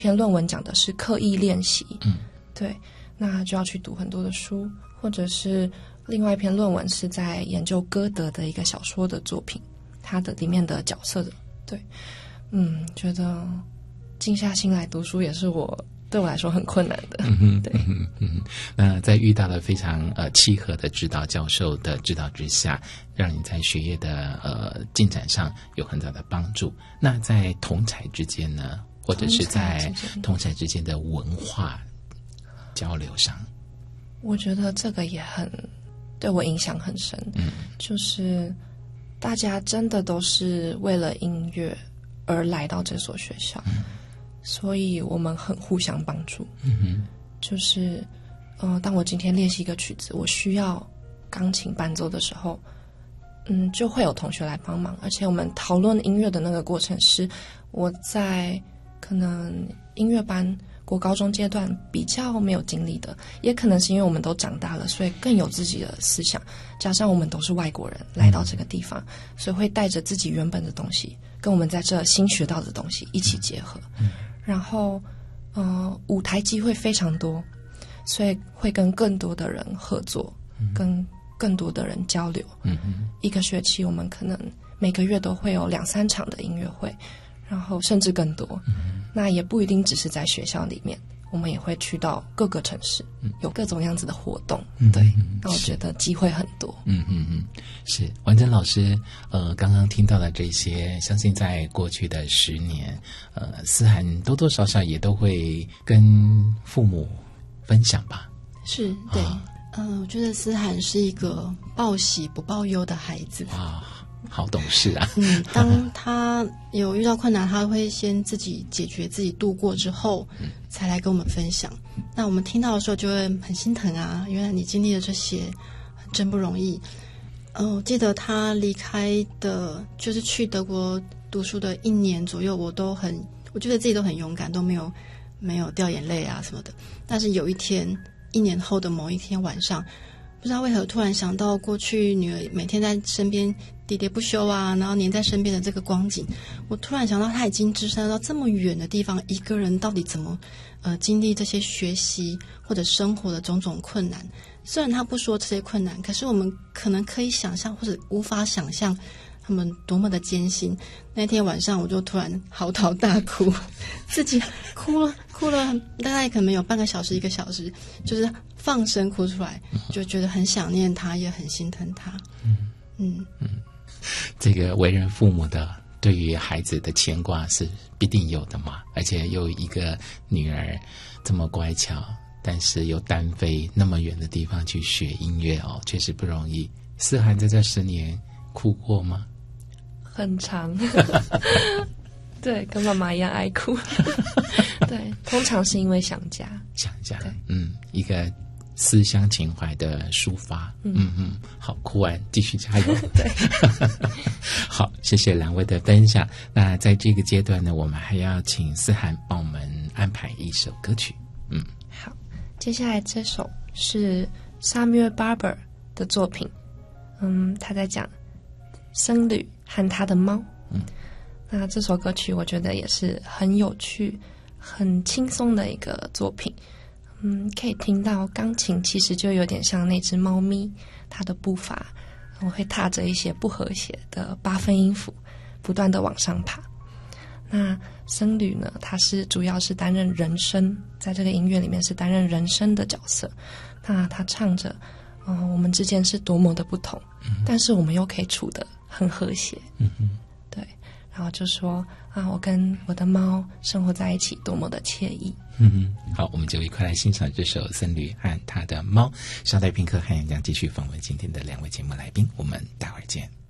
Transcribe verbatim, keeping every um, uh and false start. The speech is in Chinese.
篇论文讲的是刻意练习， 嗯， 对，那就要去读很多的书，或者是另外一篇论文是在研究歌德的一个小说的作品，它的里面的角色的，对，嗯，觉得静下心来读书也是我对我来说很困难的， 嗯哼， 对， 嗯嗯。那在遇到了非常呃契合的指导教授的指导之下，让你在学业的呃进展上有很大的帮助。那在同侪之间呢，或者是在同侪之间的文化交流上， 我觉得这个也很对我影响很深。 嗯， 就是大家真的都是为了音乐而来到这所学校， 嗯， 所以我们很互相帮助。 嗯哼， 就是呃，当我今天练习一个曲子，我需要钢琴伴奏的时候，嗯，就会有同学来帮忙，而且我们讨论音乐的那个过程是我在可能音乐班国高中阶段比较没有经历的，也可能是因为我们都长大了，所以更有自己的思想，加上我们都是外国人来到这个地方，所以会带着自己原本的东西跟我们在这新学到的东西一起结合，然后呃，舞台机会非常多，所以会跟更多的人合作，跟更多的人交流。 嗯嗯， 一个学期我们可能每个月都会有两三场的音乐会，然后甚至更多。嗯，那也不一定只是在学校里面，我们也会去到各个城市，有各种样子的活动。 嗯， 对，那我觉得机会很多。 嗯嗯嗯，是婉珍老师，呃，刚刚听到的这些，相信在过去的十年，呃，思涵多多少少也都会跟父母分享吧。 是，对，嗯、呃，我觉得思涵是一个报喜不报忧的孩子啊。好懂事啊！ 嗯，当他有遇到困难，他会先自己解决、自己度过之后，才来跟我们分享。那我们听到的时候就会很心疼啊！原来你经历了这些，真不容易。嗯、呃，我记得他离开的，就是去德国读书的一年左右，我都很，我觉得自己都很勇敢，都没有没有掉眼泪啊什么的。但是有一天，一年后的某一天晚上，不知道为何突然想到过去女儿每天在身边喋喋不休啊，然后黏在身边的这个光景，我突然想到她已经置身到这么远的地方，一个人到底怎么呃经历这些学习或者生活的种种困难。虽然她不说这些困难，可是我们可能可以想象或者无法想象他们多么的艰辛。那天晚上我就突然嚎啕大哭，自己哭了哭了大概可能有半个小时一个小时，就是放声哭出来，就觉得很想念他，也很心疼他。嗯嗯嗯，这个为人父母的对于孩子的牵挂是必定有的嘛，而且有一个女儿这么乖巧，但是又单飞那么远的地方去学音乐哦，确实不容易。思涵在这十年哭过吗？ 很长。对，跟妈妈一样爱哭。对，通常是因为想家。 想家，嗯，一个思乡情怀的抒发。嗯 嗯, 嗯，好，哭完继续加油。 对， 好，谢谢两位的分享。那在这个阶段呢，我们还要请思涵帮我们安排一首歌曲。嗯， 好，接下来这首是 Samuel Barber 的作品。嗯，他在讲僧侣和他的猫。嗯，那这首歌曲我觉得也是很有趣、很轻松的一个作品。嗯，可以听到钢琴其实就有点像那只猫咪，它的步伐我会踏着一些不和谐的八分音符，不断的往上爬。那僧侣呢，他是主要是担任人声，在这个音乐里面是担任人声的角色。那他唱着，嗯、呃，我们之间是多么的不同，嗯、但是我们又可以处得很和谐。 嗯哼， 对。然后就说啊，我跟我的猫生活在一起，多么的惬意。 嗯哼，好，我们就一块来欣赏这首《僧侣和他的猫》。稍待片刻，汉阳将继续访问今天的两位节目来宾，我们待会儿见。